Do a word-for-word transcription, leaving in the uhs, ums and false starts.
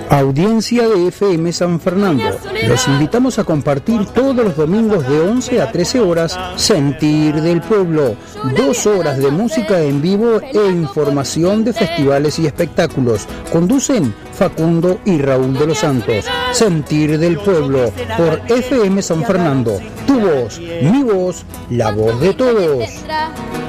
Audiencia de F M San Fernando. Los invitamos a compartir todos los domingos de once a trece horas Sentir del Pueblo. Dos horas de música en vivo e información de festivales y espectáculos. Conducen Facundo y Raúl de los Santos. Sentir del Pueblo por F M San Fernando. Tu voz, mi voz, la voz de todos.